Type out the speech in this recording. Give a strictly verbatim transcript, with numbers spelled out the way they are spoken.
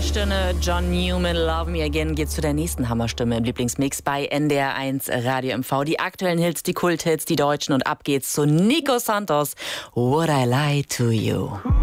Hammerstunde. John Newman, Love Me Again geht zu der nächsten Hammerstimme im Lieblingsmix bei N D R eins Radio M V. Die aktuellen Hits, die Kulthits, die Deutschen und ab geht's zu Nico Santos. Would I Lie to You?